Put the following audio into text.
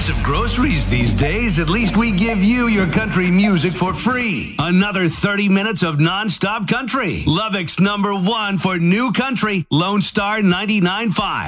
price of groceries these days, at least we give you your country music for free. Another 30 minutes of non-stop country. Lubbock's #1 for new country, Lone Star 99.5.